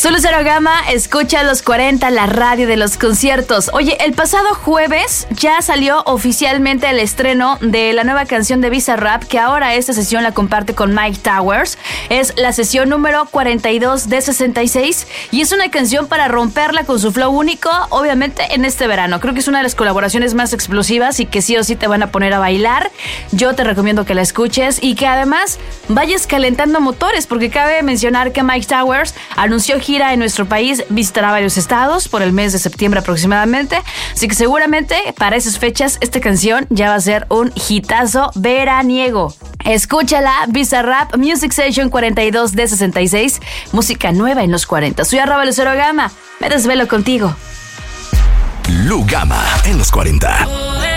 Soy Lucero Gama, escucha los 40, la radio de los conciertos. Oye, el pasado jueves ya salió oficialmente el estreno de la nueva canción de Bizarrap, que ahora esta sesión la comparte con Myke Towers. Es la sesión número 42 de 66 y es una canción para romperla con su flow único, obviamente en este verano. Creo que es una de las colaboraciones más explosivas y que sí o sí te van a poner a bailar. Yo te recomiendo que la escuches y que además vayas calentando motores, porque cabe mencionar que Myke Towers anunció gira en nuestro país, visitará varios estados por el mes de septiembre aproximadamente, así que seguramente para esas fechas esta canción ya va a ser un hitazo veraniego. Escúchala, Bizarrap Music Session 42 de 66, música nueva en los 40. Soy @Lucero Gama, me desvelo contigo. Lu Gama en los 40.